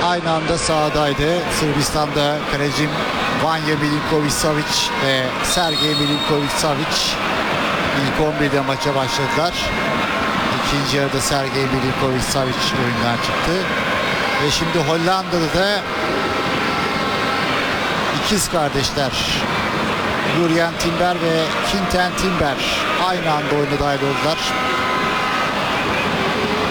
aynı anda sahadaydı. Sırbistan'da kalecim Vanja Milinković-Savić ve Sergej Milinković-Savić ilk 11'de maça başladılar. İkinci yarıda Sergej Milinković-Savić oyundan çıktı. Ve şimdi Hollanda'da da ikiz kardeşler Jurjen Timber ve Quinten Timber aynı anda oyuna dahil oldular.